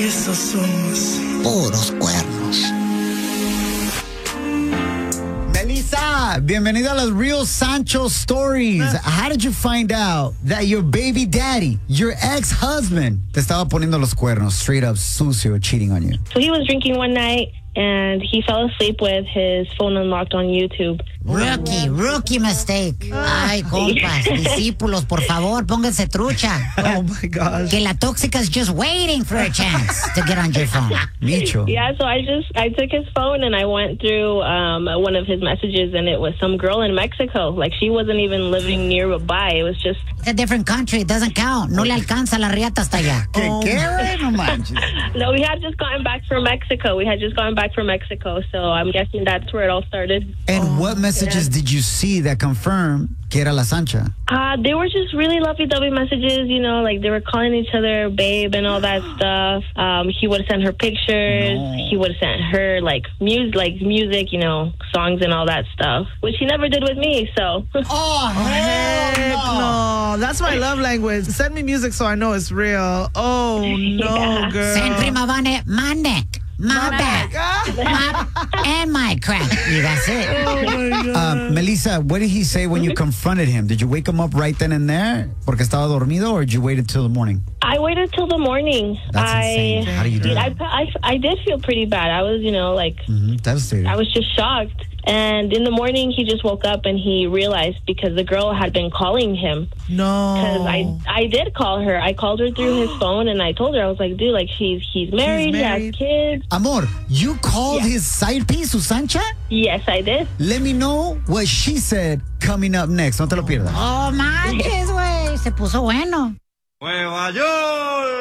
Esos somos puros cuernos. Melissa, bienvenida a las Real Sancho Stories. How did you find out that your baby daddy, your ex-husband, te estaba poniendo los cuernos, straight up sucio, cheating on you? So he was drinking one night, and he fell asleep with his phone unlocked on YouTube. Rookie mistake. Ay, compas, discípulos, por favor, pónganse trucha. Oh my gosh. Que la tóxica is just waiting for a chance to get on your phone. Micho. Yeah, so I took his phone and I went through one of his messages, and it was some girl in Mexico. Like, she wasn't even living nearby. It was just... It's a different country. It doesn't count. No le alcanza la riata hasta allá. ¿Qué, güey? No manches. No, we had just gotten back from Mexico. So I'm guessing that's where it all started. And what messages did you see that confirm que era la Sancha? They were just really lovey-dovey messages, you know, like they were calling each other babe and all that stuff. He would send her pictures. No. He would send her music, you know, songs and all that stuff, which he never did with me. So. Oh, Heck no. That's my love language. Send me music so I know it's real. Oh, no, girl. Send prima Vane my neck, my back, and my crack. Y that's it. Oh, my God. Melissa, what did he say when you confronted him? Did you wake him up right then and there porque estaba dormido, or did you wait until the morning? I waited till the morning. That's insane. How do you do that? I did feel pretty bad. I was, you know, like, Devastated. I was just shocked. And in the morning, he just woke up and he realized because the girl had been calling him. No. Because I did call her. I called her through his phone and I told her, I was like, dude, like, he's married, he has kids. Amor, you called his side piece, Susancha? Yes, I did. Let me know what she said coming up next. No te lo pierdas. Oh, manches, güey. Se puso bueno. Nueva York.